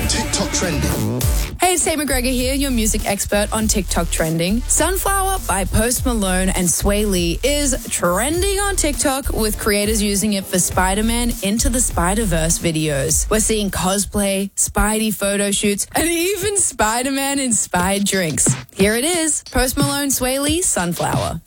TikTok trending. Hey, it's Tate McGregor here, your music expert on TikTok trending. Sunflower by Post Malone and Sway Lee is trending on TikTok, with creators using it for Spider-Man Into the Spider-Verse videos. We're seeing cosplay, Spidey photo shoots, and even Spider-Man inspired drinks. Here it is, Post Malone, Sway Lee, Sunflower.